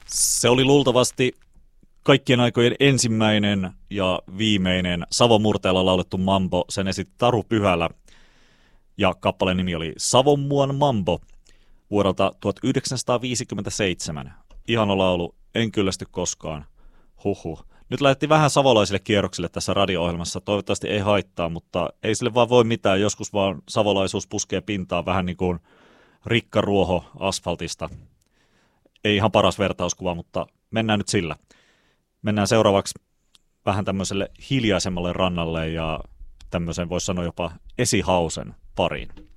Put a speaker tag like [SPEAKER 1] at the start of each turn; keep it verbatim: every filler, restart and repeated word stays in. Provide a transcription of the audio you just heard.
[SPEAKER 1] Se oli luultavasti kaikkien aikojen ensimmäinen ja viimeinen Savon murteella laulettu mambo. Sen esitti Taru Pyhälä ja kappaleen nimi oli Savonmuan mambo vuodelta tuhatyhdeksänsataaviisikymmentäseitsemän. Ihana laulu, en kyllästy koskaan. Huhhuh. Nyt lähdettiin vähän savolaisille kierroksille tässä radio-ohjelmassa. Toivottavasti ei haittaa, mutta ei sille vaan voi mitään. Joskus vaan savolaisuus puskee pintaan vähän niin kuin rikkaruoho asfaltista. Ei ihan paras vertauskuva, mutta mennään nyt sillä. Mennään seuraavaksi vähän tämmöiselle hiljaisemmalle rannalle ja tämmöisen voisi sanoa jopa esihausen pariin.